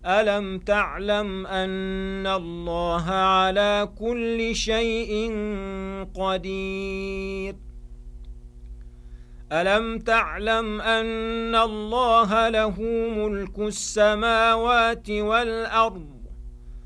ألم تعلم أن الله على كل شيء قدير ألم تعلم أن الله له ملك السماوات والأرض